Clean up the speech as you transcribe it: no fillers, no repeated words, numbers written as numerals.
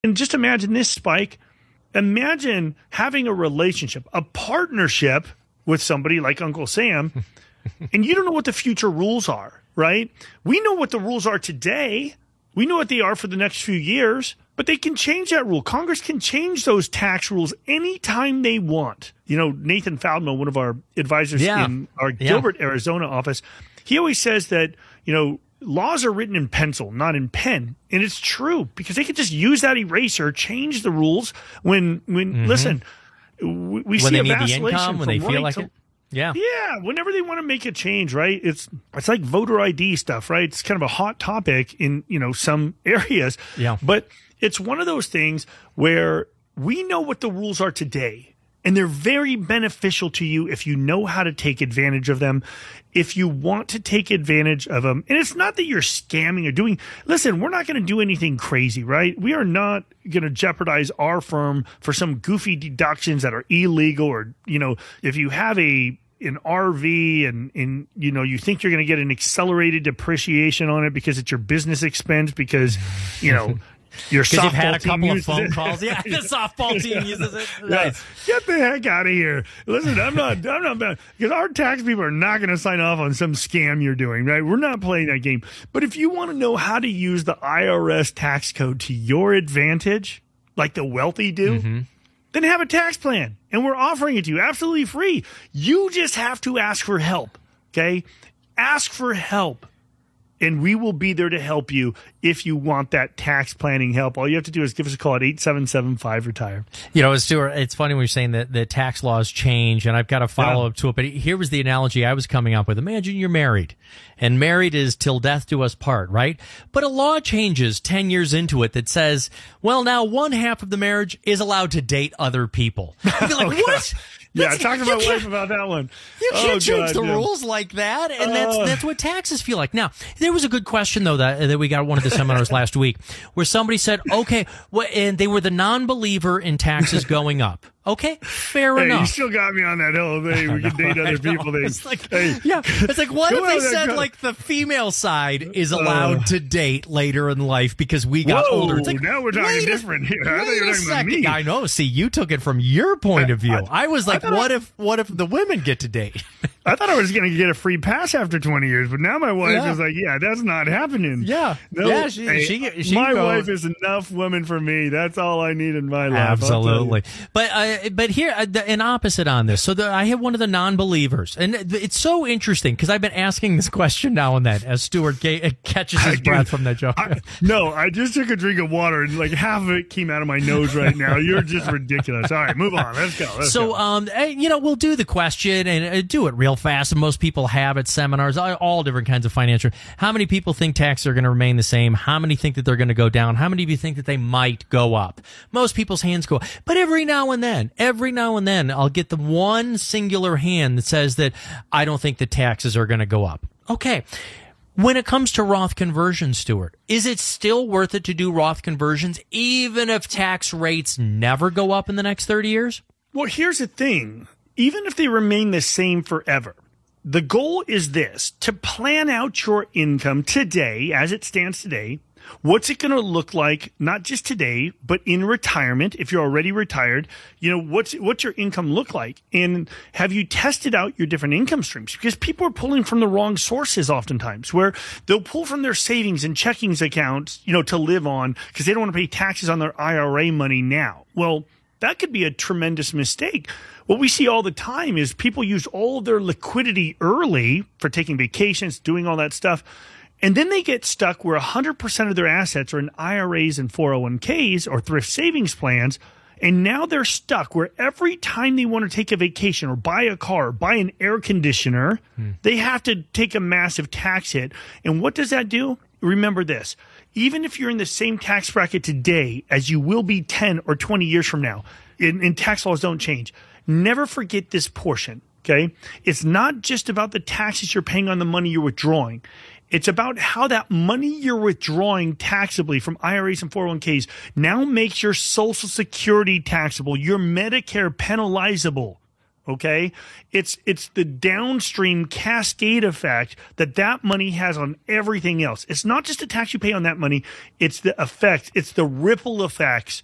And just imagine this, Spike. Imagine having a relationship, a partnership with somebody like Uncle Sam, and you don't know what the future rules are, right? We know what the rules are today. We know what they are for the next few years, but they can change that rule. Congress can change those tax rules anytime they want. You know, Nathan Feldman, one of our advisors in our Gilbert, Arizona office, he always says that, you know, laws are written in pencil, not in pen. And it's true because they could just use that eraser, change the rules when listen, we see a vacillation when they feel like it. Yeah. Yeah. Whenever they want to make a change, right? It's like voter ID stuff, right? It's kind of a hot topic in, you know, some areas. Yeah. But it's one of those things where we know what the rules are today. And they're very beneficial to you if you know how to take advantage of them, if you want to take advantage of them. And it's not that you're scamming or doing – listen, we're not going to do anything crazy, right? We are not going to jeopardize our firm for some goofy deductions that are illegal or, you know, if you have an RV and you know, you think you're going to get an accelerated depreciation on it because it's your business expense because, you know – your softball you've had a couple of phone it. calls. Yeah, the softball team uses it. Nice. Get the heck out of here. Listen, I'm not bad because our tax people are not going to sign off on some scam you're doing, right? We're not playing that game. But if you want to know how to use the IRS tax code to your advantage, like the wealthy do, then have a tax plan. And we're offering it to you absolutely free. You just have to ask for help, okay? Ask for help. And we will be there to help you if you want that tax planning help. All you have to do is give us a call at 877-5-RETIRE. You know, Stuart, it's funny when you're saying that the tax laws change, and I've got a follow-up to it, but here was the analogy I was coming up with. Imagine you're married, and married is till death do us part, right? But a law changes 10 years into it that says, well, now one half of the marriage is allowed to date other people. You'd be like, what? Yeah, talk to my wife about that one. You can't change the rules like that, and that's what taxes feel like. Now, there was a good question, though, that we got at one of the seminars last week, where somebody said, okay, and they were the non-believer in taxes going up. Okay, fair enough. You still got me on that hill. Hey, we can date other people. It's like, it's like, what if they said, like, the female side is allowed to date later in life because we got older? It's like, now we're talking different here. I thought you were talking about me. I know. See, you took it from your point of view. I was like, what if the women get to date? I thought I was going to get a free pass after 20 years, but now my wife is like, yeah, that's not happening. Yeah. No, yeah, she my wife is enough women for me. That's all I need in my life. Absolutely. But here, an opposite on this. So I have one of the non-believers, and it's so interesting because I've been asking this question now and then as Stuart catches his breath from that joke. I just took a drink of water and like half of it came out of my nose right now. You're just ridiculous. All right, move on. Let's go. You know, we'll do the question and do it real fast. And most people have at seminars, all different kinds of financial. How many people think taxes are going to remain the same? How many think that they're going to go down? How many of you think that they might go up? Most people's hands go up. But every now and then, I'll get the one singular hand that says that I don't think the taxes are going to go up. Okay. When it comes to Roth conversions, Stuart, is it still worth it to do Roth conversions even if tax rates never go up in the next 30 years? Well, here's the thing. Even if they remain the same forever, the goal is this: to plan out your income today, as it stands today. What's it going to look like, not just today, but in retirement? If you're already retired, you know, what's your income look like? And have you tested out your different income streams? Because people are pulling from the wrong sources oftentimes, where they'll pull from their savings and checkings accounts, you know, to live on because they don't want to pay taxes on their IRA money now. Well, that could be a tremendous mistake. What we see all the time is people use all of their liquidity early for taking vacations, doing all that stuff. And then they get stuck where 100% of their assets are in IRAs and 401ks or thrift savings plans. And now they're stuck where every time they want to take a vacation or buy a car, or buy an air conditioner, they have to take a massive tax hit. And what does that do? Remember this. Even if you're in the same tax bracket today as you will be 10 or 20 years from now, and tax laws don't change, never forget this portion, okay? It's not just about the taxes you're paying on the money you're withdrawing. It's about how that money you're withdrawing taxably from IRAs and 401ks now makes your Social Security taxable, your Medicare penalizable. Okay, it's the downstream cascade effect that money has on everything else. It's not just the tax you pay on that money; it's the effect, it's the ripple effects